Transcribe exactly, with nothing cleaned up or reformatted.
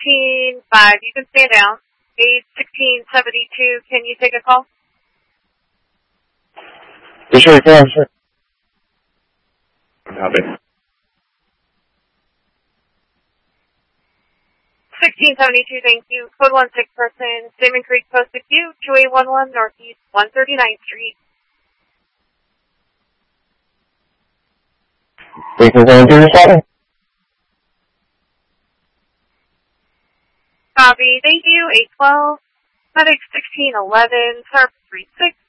sixteen five, you can stand down. eight sixteen seventy-two, can you take a call? Yeah, sure, yeah, sure. Copy. sixteen seventy-two, thank you. Code one six person, Salmon Creek Postal Q, two eight one one Northeast one thirty-ninth Street. Thank you, going to your setting. Copy, thank you. eight twelve, Medic sixteen eleven, Sharp three six.